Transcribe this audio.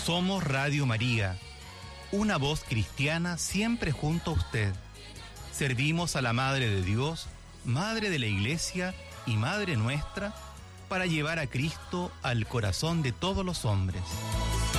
Somos Radio María, una voz cristiana siempre junto a usted. Servimos a la Madre de Dios, Madre de la Iglesia y Madre nuestra, para llevar a Cristo al corazón de todos los hombres.